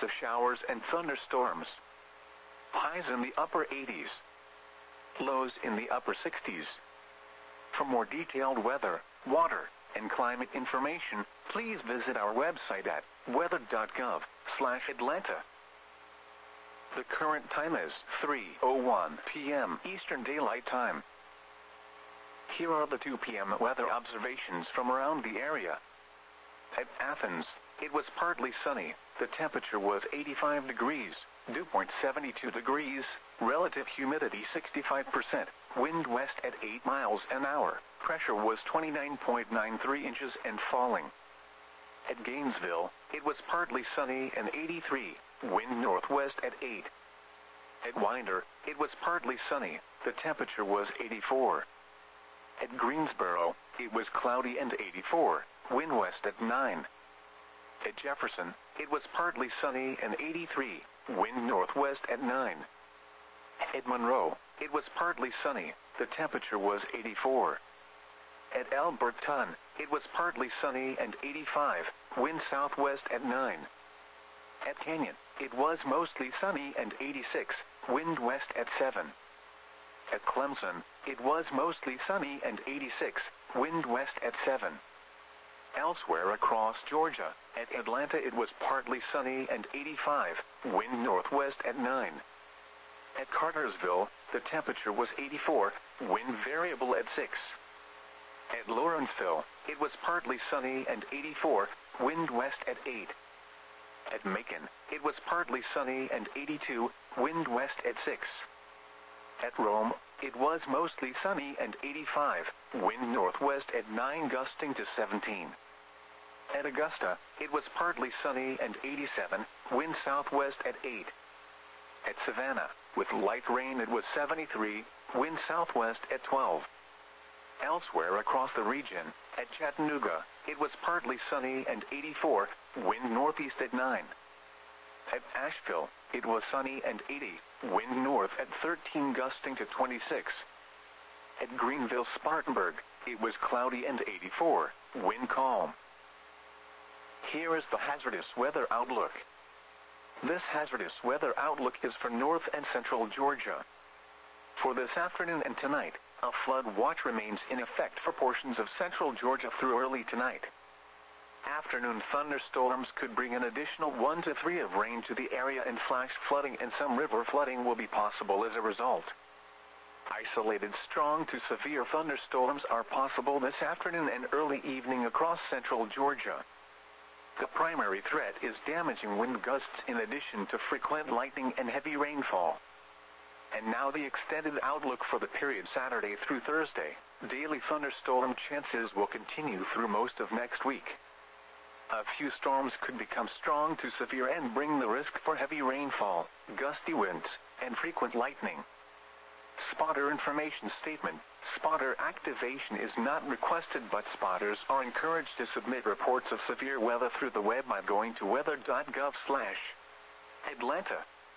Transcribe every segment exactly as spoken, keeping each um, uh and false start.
of showers and thunderstorms. Highs in the upper eighties. Lows in the upper sixties. For more detailed weather, water, and climate information, please visit our website at weather dot gov slash Atlanta. The current time is three oh one p m Eastern Daylight Time. Here are the two p m weather observations from around the area. At Athens, it was partly sunny. The temperature was eighty-five degrees, dew point seventy-two degrees, relative humidity sixty-five percent, wind west at eight miles an hour, pressure was twenty-nine point nine three inches and falling. At Gainesville, it was partly sunny and eighty-three, wind northwest at eight. At Winder, it was partly sunny, the temperature was eighty-four. At Greensboro, it was cloudy and eighty-four, wind west at nine. At Jefferson, it was partly sunny and eighty-three, wind northwest at nine. At Monroe, it was partly sunny, the temperature was eighty-four. At Alberton, it was partly sunny and eighty-five, wind southwest at nine. At Canyon, it was mostly sunny and eighty-six, wind west at seven. At Clemson, it was mostly sunny and eighty-six, wind west at seven. Elsewhere across Georgia, at Atlanta it was partly sunny and eighty-five, wind northwest at nine. At Cartersville, the temperature was eighty-four, wind variable at six. At Lawrenceville, it was partly sunny and eighty-four, wind west at eight. At Macon, it was partly sunny and eighty-two, wind west at six. At Rome, it was mostly sunny and eighty-five, wind northwest at nine gusting to seventeen. At Augusta, it was partly sunny and eighty-seven, wind southwest at eight. At Savannah, with light rain it was seventy-three, wind southwest at twelve. Elsewhere across the region, at Chattanooga, it was partly sunny and eighty-four, wind northeast at nine. At Asheville, it was sunny and eighty, wind north at thirteen gusting to twenty-six. At Greenville-Spartanburg, it was cloudy and eighty-four, wind calm. Here is the hazardous weather outlook. This hazardous weather outlook is for north and central Georgia. For this afternoon and tonight, a flood watch remains in effect for portions of central Georgia through early tonight. Afternoon thunderstorms could bring an additional one to three of rain to the area, and flash flooding and some river flooding will be possible as a result. Isolated strong to severe thunderstorms are possible this afternoon and early evening across central Georgia. The primary threat is damaging wind gusts in addition to frequent lightning and heavy rainfall. And now the extended outlook for the period Saturday through Thursday. Daily thunderstorm chances will continue through most of next week. A few storms could become strong to severe and bring the risk for heavy rainfall, gusty winds, and frequent lightning. Spotter information statement. Spotter activation is not requested, but spotters are encouraged to submit reports of severe weather through the web by going to weather dot gov slash Atlanta.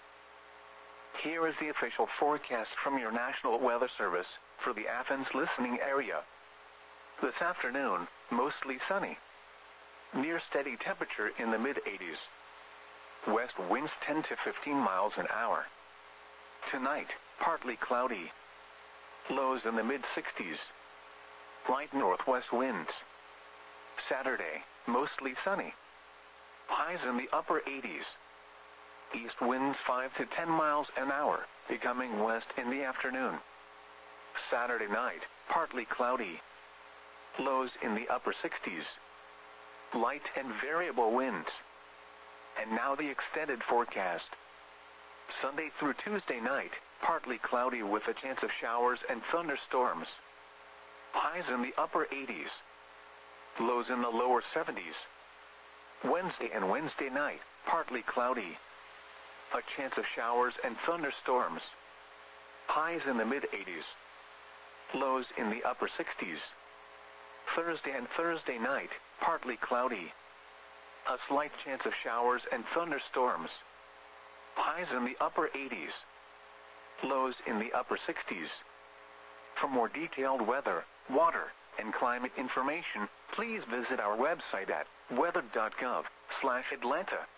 Here is the official forecast from your National Weather Service for the Athens listening area. This afternoon, mostly sunny. Near steady temperature in the mid eighties. West winds ten to fifteen miles an hour. Tonight, partly cloudy. Lows in the mid sixties. Light northwest winds. Saturday, mostly sunny. Highs in the upper eighties. East winds five to ten miles an hour, becoming west in the afternoon. Saturday night, partly cloudy. Lows in the upper sixties. Light and variable winds. And now the extended forecast. Sunday through Tuesday night, partly cloudy with a chance of showers and thunderstorms. Highs in the upper eighties. Lows in the lower seventies. Wednesday and Wednesday night, partly cloudy. A chance of showers and thunderstorms. Highs in the mid eighties. Lows in the upper sixties. Thursday and Thursday night, partly cloudy. A slight chance of showers and thunderstorms. Highs in the upper eighties. Lows in the upper sixties. For more detailed weather, water, and climate information, please visit our website at weather dot gov slash Atlanta.